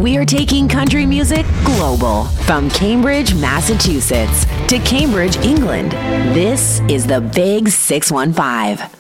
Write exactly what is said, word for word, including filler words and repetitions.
We are taking country music global, from Cambridge, Massachusetts to Cambridge, England. This is the Big six one five.